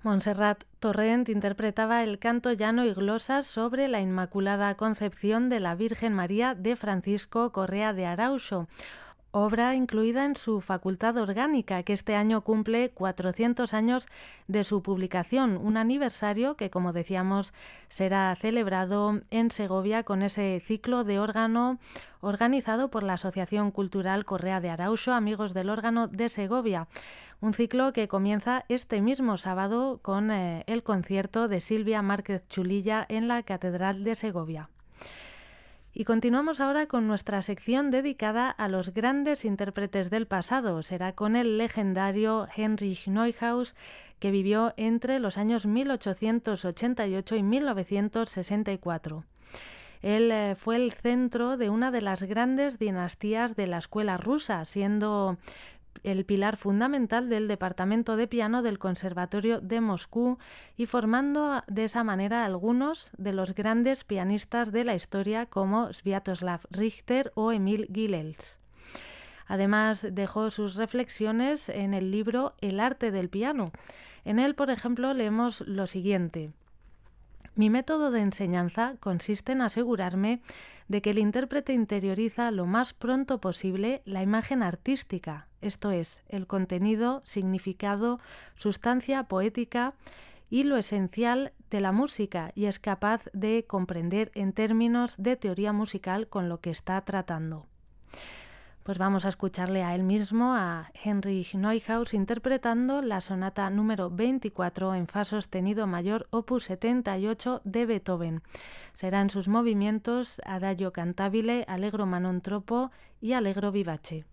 Montserrat Torrent interpretaba el canto llano y glosas sobre la Inmaculada Concepción de la Virgen María de Francisco Correa de Arauxo, obra incluida en su Facultad Orgánica, que este año cumple 400 años de su publicación, un aniversario que, como decíamos, será celebrado en Segovia con ese ciclo de órgano organizado por la Asociación Cultural Correa de Arauxo, Amigos del Órgano de Segovia. Un ciclo que comienza este mismo sábado con el concierto de Silvia Márquez Chulilla en la Catedral de Segovia. Y continuamos ahora con nuestra sección dedicada a los grandes intérpretes del pasado. Será con el legendario Heinrich Neuhaus, que vivió entre los años 1888 y 1964. Él fue el centro de una de las grandes dinastías de la escuela rusa, siendo el pilar fundamental del departamento de piano del Conservatorio de Moscú y formando de esa manera algunos de los grandes pianistas de la historia como Sviatoslav Richter o Emil Gilels. Además, dejó sus reflexiones en el libro El arte del piano. En él, por ejemplo, leemos lo siguiente: mi método de enseñanza consiste en asegurarme de que el intérprete interioriza lo más pronto posible la imagen artística, esto es, el contenido, significado, sustancia poética y lo esencial de la música, y es capaz de comprender en términos de teoría musical con lo que está tratando. Pues vamos a escucharle a él mismo, a Heinrich Neuhaus, interpretando la sonata número 24 en fa sostenido mayor, opus 78 de Beethoven. Serán sus movimientos Adagio cantabile, Allegro manon troppo y Allegro vivace.